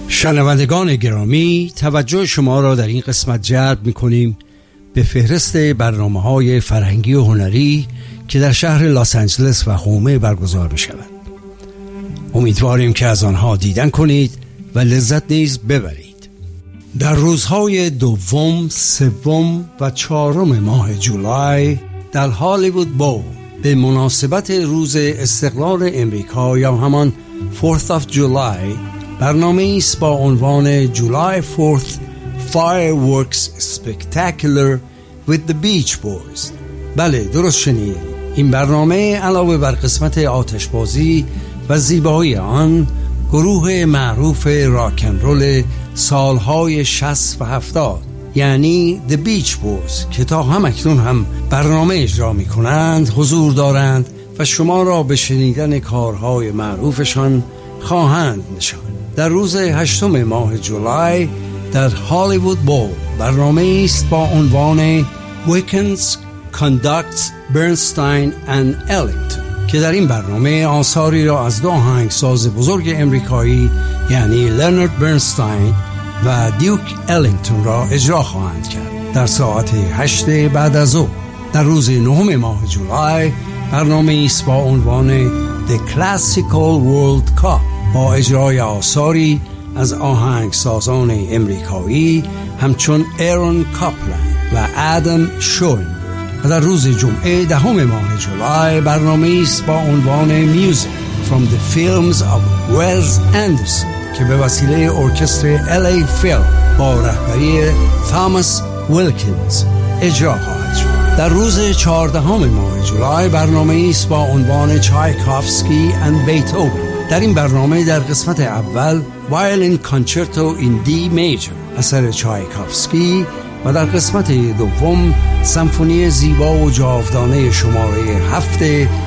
شنوندگان گرامی، توجه شما را در این قسمت جلب می‌کنیم به فهرست برنامه‌های فرهنگی و هنری که در شهر لس آنجلس و هومه برگزار می‌شود. امیدواریم که از آنها دیدن کنید و لذت نیز ببرید. در روزهای دوم، سوم و چهارم ماه جولای در هالیوود بول به مناسبت روز استقلال امریکا یا همان 4th of July برنامه است با عنوان July 4th Fireworks Spectacular with the Beach Boys. بله، درست شنید. این برنامه علاوه بر قسمت آتشبازی و زیبایی آن، گروه معروف راکن رول سالهای 60 و 70 یعنی The Beach Boys که تا همکنون هم برنامه اجرا می کنند حضور دارند و شما را به شنیدن کارهای معروفشان خواهند نشاند. در روز 8 ماه جولای در هالیوود بول برنامه است با عنوان Weekends Conducts Bernstein and Ellington که در این برنامه آثاری را از دو آهنگساز بزرگ امریکایی یعنی لرنارد برنستاین و دیوک الینگتون را اجرا خواهند کرد. در ساعت 8 بعد از ظهر در روز 9 ماه جولای برنامه است با عنوان The Classical World Cup با اجرای آثاری از آهنگسازان امریکایی همچون ایرون کاپلند و آدم شوینبرگ. و در روز جمعه 10 ماه جولای برنامه است با عنوان Music from the Films of Wes Anderson که به وسیله ارکستر LA Phil با رهبری توماس ویلکینز اجرا خواهد شد. در روز 14 ماه جولای برنامه است با عنوان چایکوفسکی and Beethoven. در این برنامه در قسمت اول وایلین کانچرتو این دی میجر اثر چایکوفسکی و در قسمت دوم سمفونی زیبا و جاودانه شماره 7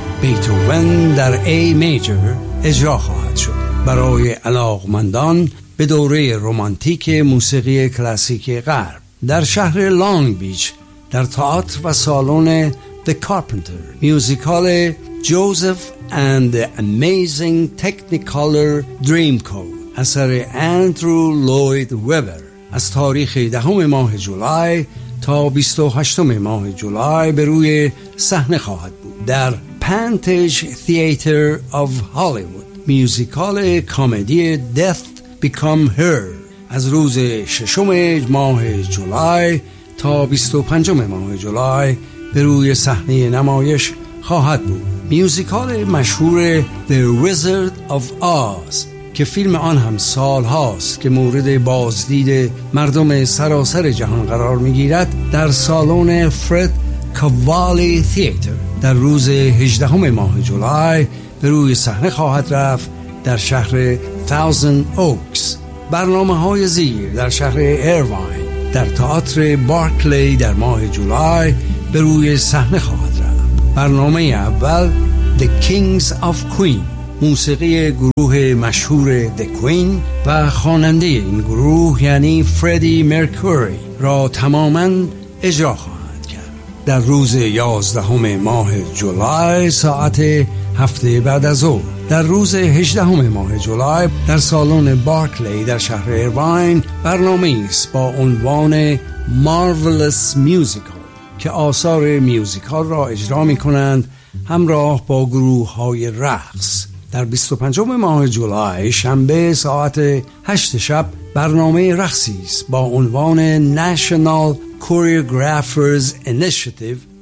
بیتهوون در ای میجر اجرا خواهد شد. برای علاقمندان به دوره رمانتیک موسیقی کلاسیک غرب در شهر لانگ بیچ در تئاتر و سالن The Carpenter میوزیکال جوزف and the Amazing Technicolor Dreamcoat اثر اندرو لوید وبر از تاریخ 10 ماه جولای تا 28 ماه جولای به روی صحنه خواهد بود. در پنتیج تئاتر آف هالیوود میوزیکال کمدی Death Become Her از روز 6 ماه جولای تا 25 ماه جولای به روی صحنه نمایش خواهد بود. میوزیکال مشهور The Wizard of Oz که فیلم آن هم سال هاست که مورد بازدید مردم سراسر جهان قرار میگیرد در سالن فرد کاوالی تئاتر در روز 18 ماه جولای به روی صحنه خواهد رفت در شهر تاوزند اوکس. برنامه‌های زیر در شهر ایرواین در تئاتر بارکلی در ماه جولای به روی صحنه خواهد رفت. برنامه اول The Kings of Queen موسیقی گروه مشهور The Queen و خواننده این گروه یعنی فردی مرکوری را تماماً اجرا خواهند کرد. در روز 11 ماه جولای ساعت 7 بعد از ظهر در روز 18 ماه جولای در سالن بارکلی در شهر ایرواین برنامه است با عنوان Marvelous Musical که آثار میوزیکال را اجرا می کنند همراه با گروه های رقص. در 25 ماه جولای شنبه ساعت 8 شب برنامه رقصی است با عنوان National Choreographers Initiative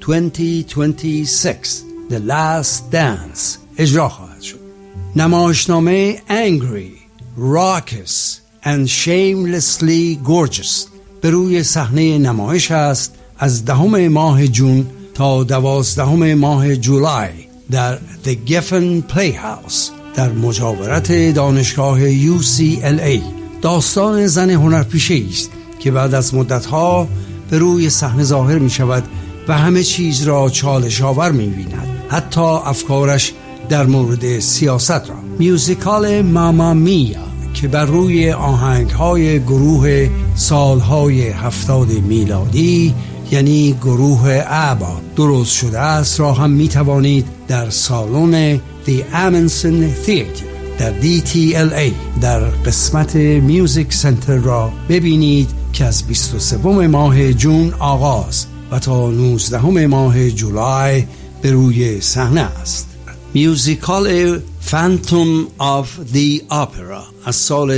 2026 The Last Dance اجرا خواهد شد. نمایشنامه Angry, Raucous and Shamelessly Gorgeous به روی صحنه نمایش است از 10 ماه جون تا 12 ماه جولای در The Geffen Playhouse در مجاورت دانشگاه UCLA. داستان زن هنرپیشه است که بعد از مدتها به روی صحنه ظاهر می شود و همه چیز را چالش آور می بیند، حتی افکارش در مورد سیاست را. میوزیکال ماما میا که بر روی آهنگ‌های گروه سالهای 70 میلادی یعنی گروه آبا درست شده است را هم می توانید در سالن The Amundsen Theater در DTLA در قسمت میوزیک سنتر را ببینید که از 23 ماه جون آغاز و تا 19 ماه جولای به روی صحنه است. میوزیکال فانتوم آف دی اپرا از سال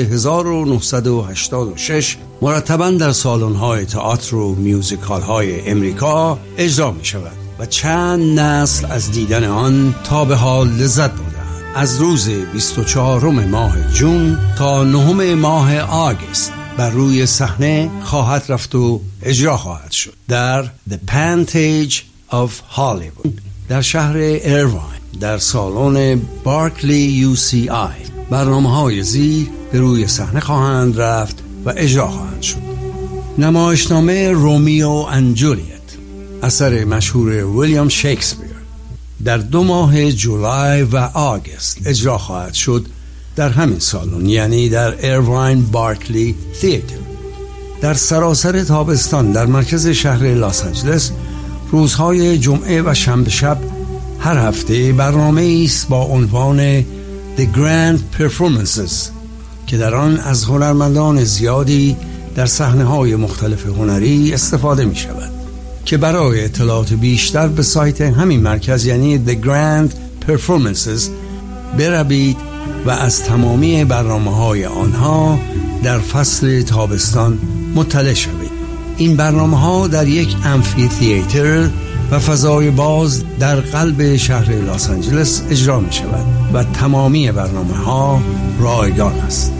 1986 مرتباً در سالن‌های تئاتر و میوزیکال‌های امریکا اجرا می‌شود و چند نسل از دیدن آن تا به حال لذت بردند. از روز 24 ماه جون تا 9 ماه آگوست بر روی صحنه خواهد رفت و اجرا خواهد شد در The Pantage of Hollywood در شهر ایرواین در سالن بارکلی UCI. برنامه‌های زیر به روی صحنه خواهند رفت و اجرا خواهند شد. نمایشنامه رومیو اند جولیت اثر مشهور ویلیام شکسپیر در 2 ماه جولای و آگوست اجرا خواهد شد در همین سالن، یعنی در ایرواین بارکلی تئاتر. در سراسر تابستان در مرکز شهر لس آنجلس روزهای جمعه و شنبه شب هر هفته برنامه است با عنوان The Grand Performances که در آن از هنرمندان زیادی در صحنه‌های مختلف هنری استفاده می شود. که برای اطلاعات بیشتر به سایت همین مرکز یعنی The Grand Performances بروید و از تمامی برنامه‌های آنها در فصل تابستان مطلع شوید. این برنامه‌ها در یک آمفی تئاتر و فضای باز در قلب شهر لس آنجلس اجرا می شود و تمامی برنامه‌ها رایگان است.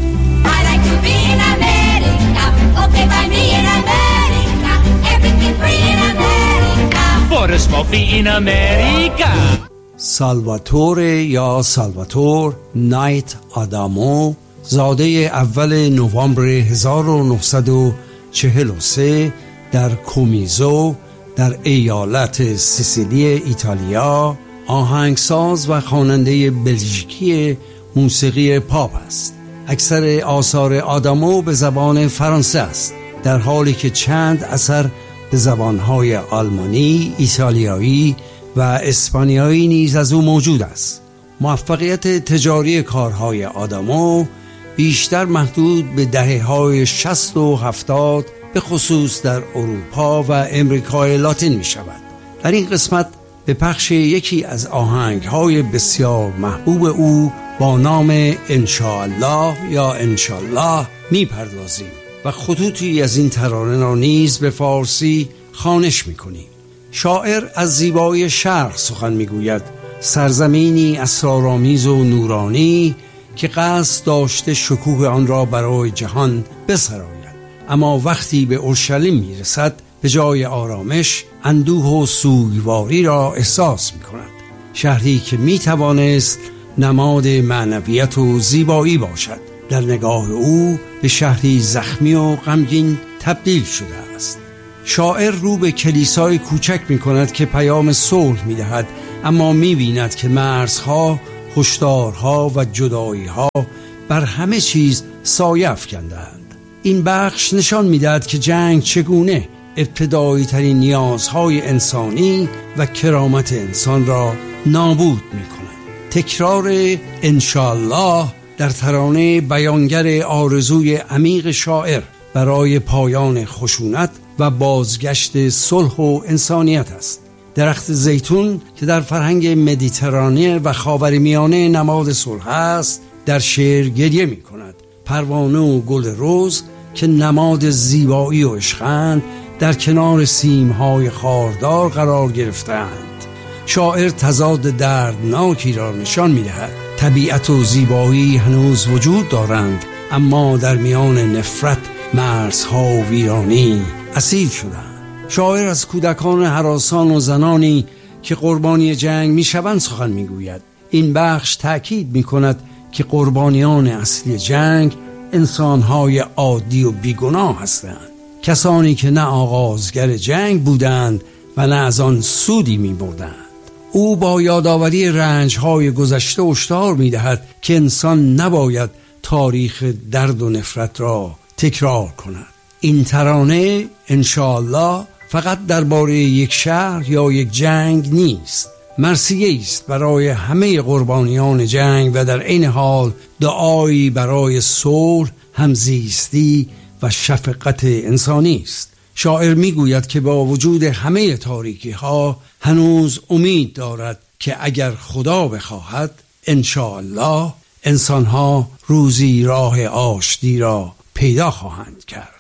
سالواتور یا سالواتور نایت آدامو زاده اول نوامبر 1943 در کومیزو در ایالت سیسیلی ایتالیا آهنگساز و خواننده بلژیکی موسیقی پاپ است. اکثر آثار آدامو به زبان فرانسه است، در حالی که چند اثر به زبانهای آلمانی، ایتالیایی و اسپانیایی نیز از او موجود است. موفقیت تجاری کارهای آدامو بیشتر محدود به دهه‌های 60 و 70 به خصوص در اروپا و امریکای لاتین می شود. در این قسمت به پخش یکی از آهنگ‌های بسیار محبوب او با نام انشاءالله یا انشاءالله می پردازیم و خطوطی از این ترانه را نیز به فارسی خوانش می کنیم. شاعر از زیبایی شرق سخن می گوید، سرزمینی اسرارآمیز و نورانی که قصد داشته شکوه آن را برای جهان بسراید، اما وقتی به اورشلیم می رسد به جای آرامش اندوه و سوگواری را احساس می کند. شهری که می توانست نماد معنویت و زیبایی باشد، در نگاه او به شهری زخمی و غمگین تبدیل شده است. شاعر رو به کلیسای کوچک می کند که پیام صلح می دهد، اما می بیند که مرزها، هشدارها و جدایی‌ها بر همه چیز سایه افکندند. این بخش نشان می دهد که جنگ چگونه ابتدایی ترین نیازهای انسانی و کرامت انسان را نابود می کند. تکرار انشاءالله در ترانه بیانگر آرزوی عمیق شاعر برای پایان خشونت و بازگشت صلح و انسانیت است. درخت زیتون که در فرهنگ مدیترانه و خاورمیانه نماد صلح است در شعر گریه می کند. پروانه و گل رز که نماد زیبایی و عشقند در کنار سیمهای خاردار قرار گرفتند. شاعر تضاد دردناکی را نشان می دهد. طبیعت و زیبایی هنوز وجود دارند، اما در میان نفرت، مرزها و ویرانی اسیر شدند. شاعر از کودکان هراسان و زنانی که قربانی جنگ می شوند سخن می گوید. این بخش تأکید می کند که قربانیان اصلی جنگ انسانهای عادی و بیگناه هستند، کسانی که نه آغازگر جنگ بودند و نه از آن سودی می بردند. او با یادآوری رنج‌های گذشته هشدار می‌دهد که انسان نباید تاریخ درد و نفرت را تکرار کند. این ترانه انشاءالله فقط درباره یک شهر یا یک جنگ نیست، مرثیه است برای همه قربانیان جنگ و در عین حال دعایی برای صلح، همزیستی و شفقت انسانی است. شاعر میگوید که با وجود همه تاریکی ها هنوز امید دارد که اگر خدا بخواهد انشاءالله انسان ها روزی راه آشتی را پیدا خواهند کرد.